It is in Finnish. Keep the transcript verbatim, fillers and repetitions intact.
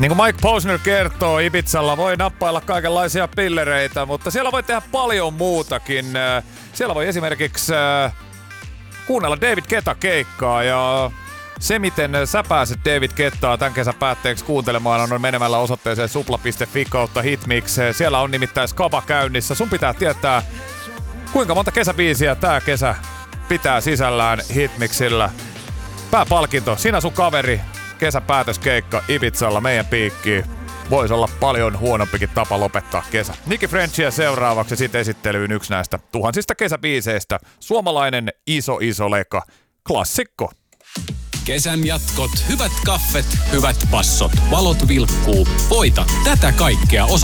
Niin kuin Mike Posner kertoo, Ibizalla voi nappailla kaikenlaisia pillereitä, mutta siellä voi tehdä paljon muutakin. Siellä voi esimerkiksi kuunnella David Guetta-keikkaa ja se, miten sä pääset David Guettaa tämän kesän päätteeksi kuuntelemaan, on menemällä osoitteeseen supla piste fi kautta hitmix. Siellä on nimittäin skaba käynnissä. Sun pitää tietää, kuinka monta kesäbiisiä tää kesä pitää sisällään hitmixillä. Pääpalkinto, sinä sun kaveri, kesäpäätöskeikka Ibizalla meidän piikkiin. Voisi olla paljon huonompikin tapa lopettaa kesä. Nicki Frenchia seuraavaksi sitten esittelyyn yksi näistä tuhansista kesäbiiseistä. Suomalainen iso iso leka. Klassikko. Kesän jatkot, hyvät kaffet, hyvät passot, valot vilkkuu. Voita tätä kaikkea osoitteessa